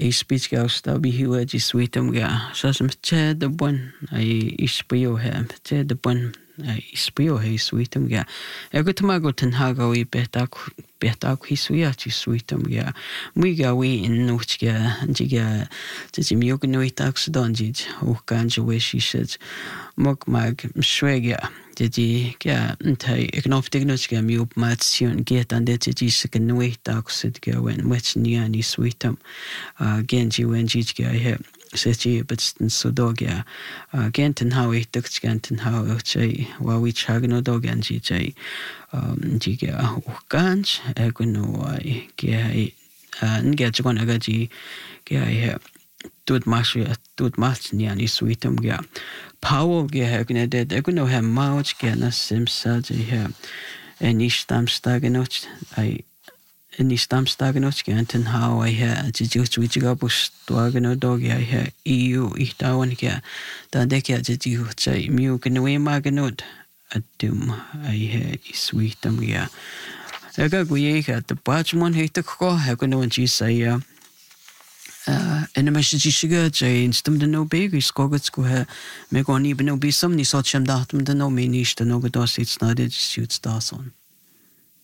speech ga sta bi hiwa ji sweetum ga sa sem che de bon ai ispio he che de bon ispio he sweetum ga ego tamago ten hago I beta ku suya ji sweetum ga mi ga we in noch ga jiga ji mi og no itax donji o kanje we she said mok mag swega Jadi ga ntai eknof dignos ga mi op matsion get and det ji sik no itax ga when which ni ani sweetum genji when ji ga he Seti bitstin so dogya genten how I took ganten how chai wa we chagno dogan ji chai jiga ganch eguno I ge nge chgon aga ji ge tut mas ni ani sweetum ga power ge egne det eguno ha mauch ge na simsa ji he eni stamstagenoch I Ni stamstagenoch ganten how I ha ji wichiga bustwageno dog I ha EU ihtawan ga da dekya ji chai miu gnoe magenod adum I ha sweetum ga Ega gwe ga the bachmon he to ko ha gno ji say en mes ji shiga chai instum de no big skogot ko ha me go ni beno bi som ni so chem datum de no me ni sta no go dos it's not it suits da son